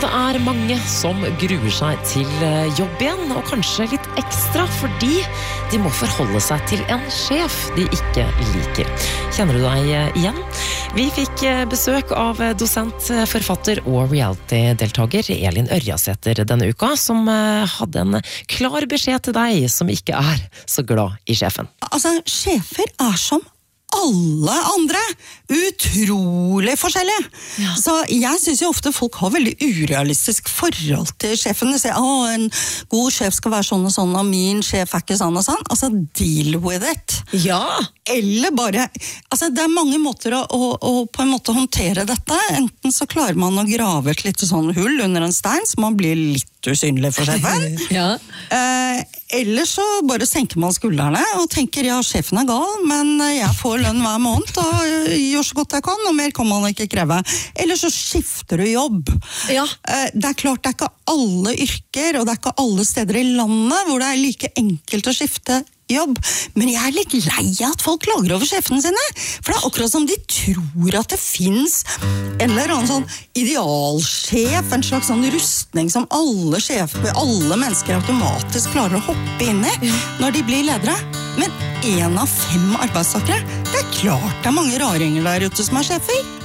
det mange som gruer seg til jobb igjen, og kanskje litt ekstra fordi de må forholde seg til en sjef de ikke liker. Kjenner du deg igjen? Vi fikk besøk av dosent, forfatter og reality-deltager Elin Ørjasæter denne uka, som hadde en klar beskjed til deg som ikke så glad i sjefen. Altså, sjefer som alle andre, utrolig forskjellige. Ja. Så jeg synes jo ofte folk har veldig urealistisk forhold til sjefen. De sier, en god sjef skal være sånn og sånn, og min sjef ikke sånn og sånn. Altså, deal with it. Ja. Eller bare, altså det mange måter å på en måte håndtere dette. Enten så klarer man å grave et lite sånn hull under en stein, så man blir litt usynlig for sjefen. Ja. Eller så bare senker man skuldrene og tenker, ja, sjefen gal, men jeg får lønn hver måned og gjør så godt jeg kan, og mer kan man ikke kreve. Eller så skifter du jobb. Ja. Det klart, det ikke alle yrker, og det ikke alle steder i landet hvor det like enkelt å skifte jobb, men jeg litt lei at folk klager over sjefene sine, for det akkurat som de tror at det finnes en eller annen sånn idealsjef, en slags sånn rustning som alle sjefer, alle mennesker automatisk klarer å hoppe inn i når de blir ledere. Men 1 av 5 arbeidstakere, det klart det mange raringer der ute som sjefer.